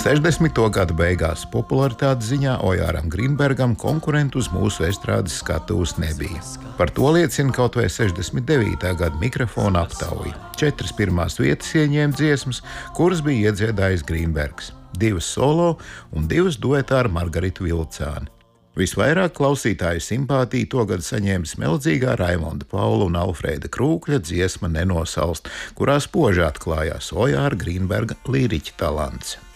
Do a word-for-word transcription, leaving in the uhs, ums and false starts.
sešdesmito gadu beigās popularitātes ziņā Ojāram Grīnbergam konkurentu uz mūsu estrādes skatuves nebija. Par to liecina kaut vai sešdesmit devītā gada mikrofona aptauja. Četras pirmās vietas ieņēma dziesmas, kuras bija iedziedājis Grīnbergs, divas solo un divas duetā ar Margaritu Vilcāni. Visvairāk klausītāju simpātiju togad saņēmis melodzīgā Raimonda Paula un Alfrēda Krūkļa dziesma Nenosalst, kurā spoži atklājās Ojāra Grīnberga līriķa talants.